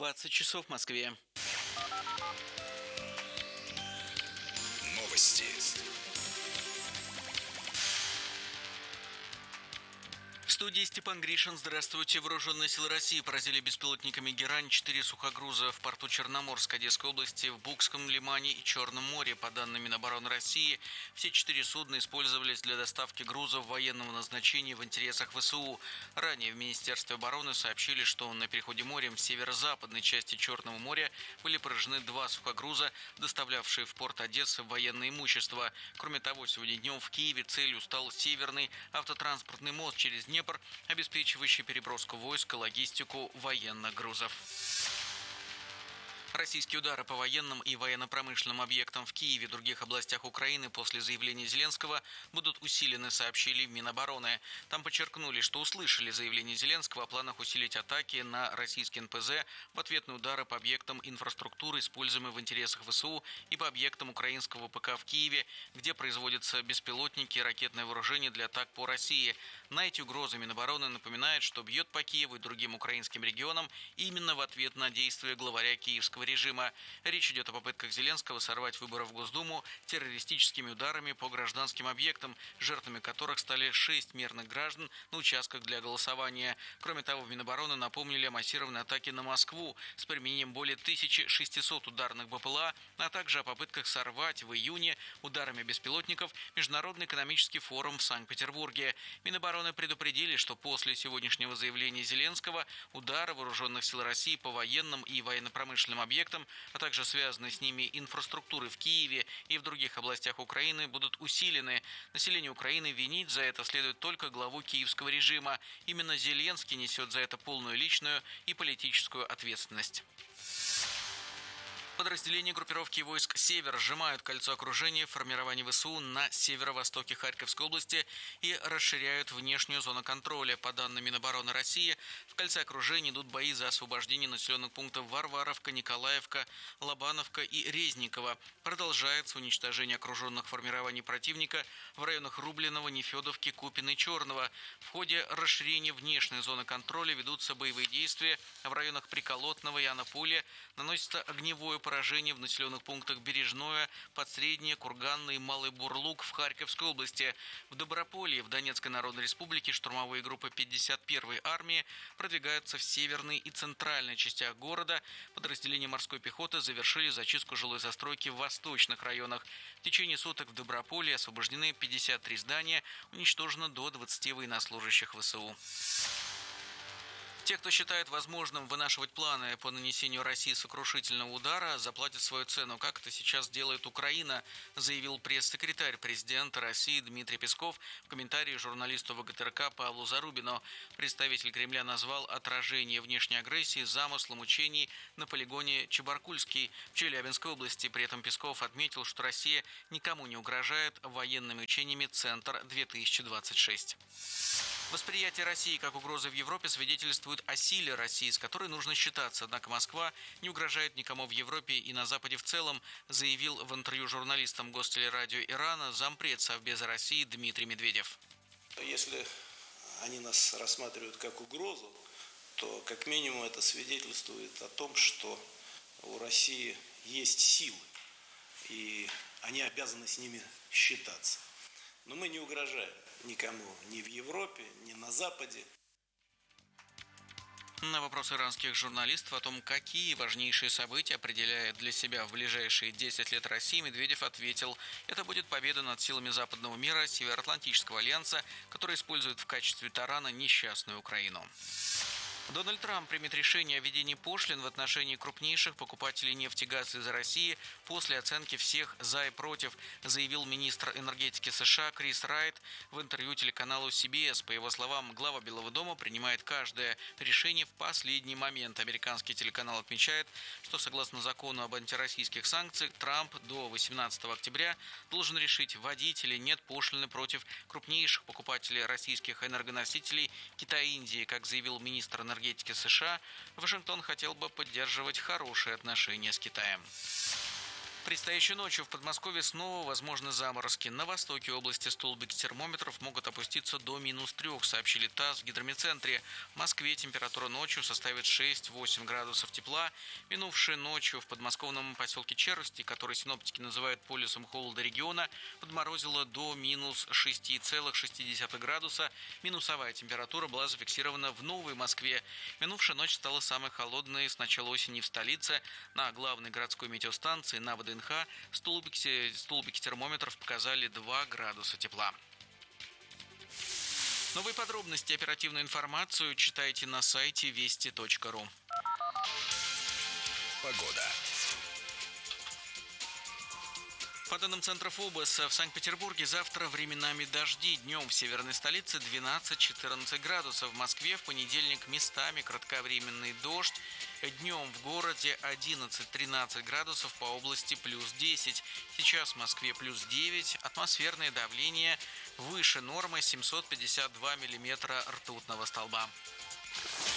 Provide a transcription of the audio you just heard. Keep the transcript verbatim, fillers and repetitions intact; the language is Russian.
двадцать часов в Москве. Новости. В студии Степан Гришин. Здравствуйте. Вооруженные силы России поразили беспилотниками «Герань» четыре сухогруза в порту Черноморск Одесской области, в Букском лимане и Черном море. По данным Минобороны России, все четыре судна использовались для доставки грузов военного назначения в интересах ВСУ. Ранее в Министерстве обороны сообщили, что на переходе морем в северо-западной части Черного моря были поражены два сухогруза, доставлявшие в порт Одессы военное имущество. Кроме того, сегодня днем в Киеве целью стал северный автотранспортный мост через Днепр, обеспечивающий переброску войск и логистику военных грузов. Российские удары по военным и военно-промышленным объектам в Киеве и других областях Украины после заявления Зеленского будут усилены, сообщили в Минобороны. Там подчеркнули, что услышали заявление Зеленского о планах усилить атаки на российские эн пэ зэ в ответ на удары по объектам инфраструктуры, используемой в интересах ВСУ, и по объектам украинского вэ ка в Киеве, где производятся беспилотники и ракетное вооружение для атак по России. На эти угрозы Минобороны напоминает, что бьет по Киеву и другим украинским регионам именно в ответ на действия главаря киевского режима. Речь идет о попытках Зеленского сорвать выборы в Госдуму террористическими ударами по гражданским объектам, жертвами которых стали шесть мирных граждан на участках для голосования. Кроме того, в Минобороны напомнили о массированной атаке на Москву с применением более тысячи шестисот ударных бэ пэ эл а, а также о попытках сорвать в июне ударами беспилотников Международный экономический форум в Санкт-Петербурге. Минобороны предупредили, что после сегодняшнего заявления Зеленского удары вооруженных сил России по военным и военно-промышленным объектам объектам, а также связанной с ними инфраструктуры в Киеве и в других областях Украины будут усилены. Население Украины винить за это следует только главу киевского режима. Именно Зеленский несет за это полную личную и политическую ответственность. Подразделения группировки войск «Север» сжимают кольцо окружения формирования вэ эс у на северо-востоке Харьковской области и расширяют внешнюю зону контроля. По данным Минобороны России, в кольце окружения идут бои за освобождение населенных пунктов Варваровка, Николаевка, Лобановка и Резниково. Продолжается уничтожение окруженных формирований противника в районах Рублиного, Нефедовки, Купино и Черного. В ходе расширения внешней зоны контроля ведутся боевые действия в районах Приколотного и Анаполя, наносится огневое поражение в населенных пунктах Бережное, Подсреднее, Курганное и Малый Бурлук в Харьковской области. В Доброполье в Донецкой Народной Республике штурмовые группы пятьдесят первой армии продвигаются в северной и центральной частях города. Подразделения морской пехоты завершили зачистку жилой застройки в восточных районах. В течение суток в Доброполье освобождены пятьдесят три здания, уничтожено до двадцати военнослужащих вэ эс у. Те, кто считает возможным вынашивать планы по нанесению России сокрушительного удара, заплатят свою цену, как это сейчас делает Украина, заявил пресс-секретарь президента России Дмитрий Песков в комментарии журналисту вэ гэ тэ эр ка Павлу Зарубину. Представитель Кремля назвал отражение внешней агрессии замыслом учений на полигоне Чебаркульский в Челябинской области. При этом Песков отметил, что Россия никому не угрожает военными учениями «Центр-две тысячи двадцать шесть». Восприятие России как угрозы в Европе свидетельствует о силе России, с которой нужно считаться. Однако Москва не угрожает никому в Европе и на Западе в целом, заявил в интервью журналистам Гостелерадио Ирана зампред Совбеза России Дмитрий Медведев. Если они нас рассматривают как угрозу, то как минимум это свидетельствует о том, что у России есть силы, и они обязаны с ними считаться. Но мы не угрожаем никому ни в Европе, ни на Западе. На вопрос иранских журналистов о том, какие важнейшие события определяет для себя в ближайшие десять лет России, Медведев ответил: это будет победа над силами западного мира, Североатлантического альянса, который использует в качестве тарана несчастную Украину. Дональд Трамп примет решение о введении пошлин в отношении крупнейших покупателей нефти и газа из России после оценки всех «за» и «против», заявил министр энергетики США Крис Райт в интервью телеканалу си би эс. По его словам, глава Белого дома принимает каждое решение в последний момент. Американский телеканал отмечает, что согласно закону об антироссийских санкциях, Трамп до восемнадцатого октября должен решить, вводить или нет пошлины против крупнейших покупателей российских энергоносителей Китая и Индии. Как заявил министр энергетики энергетики США, Вашингтон хотел бы поддерживать хорошие отношения с Китаем. Предстоящей ночью в Подмосковье снова возможны заморозки. На востоке области столбики термометров могут опуститься до минус трех, сообщили ТАСС в гидрометцентре. В Москве температура ночью составит шесть-восемь градусов тепла. Минувшей ночью в подмосковном поселке Черости, который синоптики называют полюсом холода региона, подморозило до минус шести целых шести десятых градуса. Минусовая температура была зафиксирована в Новой Москве. Минувшая ночь стала самой холодной с начала осени в столице. На главной городской метеостанции на ВДНХ столбики, столбики термометров показали два градуса тепла. Новые подробности, оперативную информацию читайте на сайте вести точка ру. Погода. По данным Центра ФОБОС, в Санкт-Петербурге завтра временами дожди. Днем в северной столице двенадцать-четырнадцать градусов. В Москве в понедельник местами кратковременный дождь. Днем в городе одиннадцать-тринадцать градусов, по области плюс десять. Сейчас в Москве плюс девять. Атмосферное давление выше нормы семьсот пятьдесят два миллиметра ртутного столба.